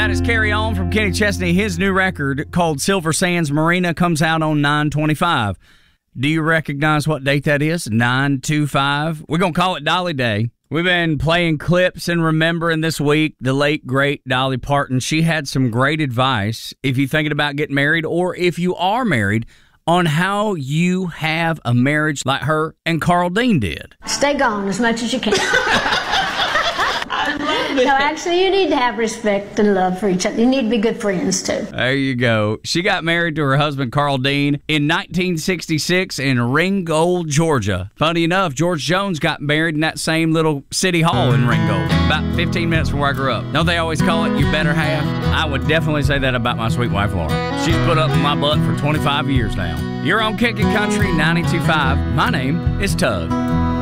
tonight is Carry On from Kenny Chesney. His new record called Silver Sands Marina comes out on 9/25. Do you recognize what date that is? 9/25. We're going to call it Dolly Day. We've been playing clips and remembering this week the late, great Dolly Parton. She had some great advice if you're thinking about getting married or if you are married on how you have a marriage like her and Carl Dean did. Stay gone as much as you can. No, actually, you need to have respect and love for each other. You need to be good friends, too. There you go. She got married to her husband, Carl Dean, in 1966 in Ringgold, Georgia. Funny enough, George Jones got married in that same little city hall in Ringgold, about 15 minutes from where I grew up. Don't they always call it your better half? I would definitely say that about my sweet wife, Laura. She's put up with my butt for 25 years now. You're on Kickin' Country 92.5. My name is Tug.